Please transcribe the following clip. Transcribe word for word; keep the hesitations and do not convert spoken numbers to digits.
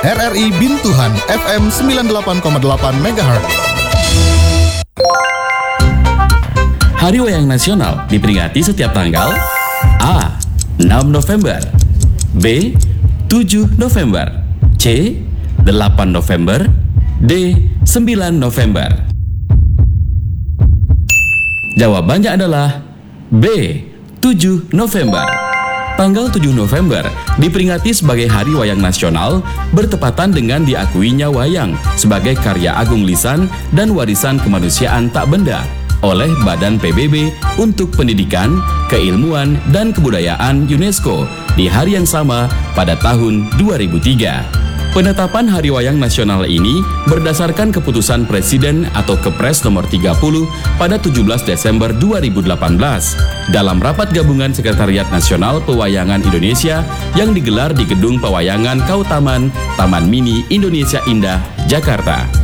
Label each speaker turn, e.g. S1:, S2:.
S1: R R I Bintuhan F M sembilan puluh delapan koma delapan megahertz.
S2: Hari Wayang Nasional diperingati setiap tanggal A. enam November, B. tujuh November, C. delapan November, D. sembilan November. Jawabannya adalah B. tujuh November. Tanggal tujuh November diperingati sebagai Hari Wayang Nasional bertepatan dengan diakuinya wayang sebagai karya agung lisan dan warisan kemanusiaan tak benda oleh Badan P B B untuk Pendidikan, Keilmuan, dan Kebudayaan UNESCO di hari yang sama pada tahun dua ribu tiga. Penetapan Hari Wayang Nasional ini berdasarkan keputusan Presiden atau Kepres nomor tiga puluh pada tujuh belas Desember dua ribu delapan belas dalam rapat gabungan Sekretariat Nasional Pewayangan Indonesia yang digelar di Gedung Pewayangan Kautaman Taman Mini Indonesia Indah, Jakarta.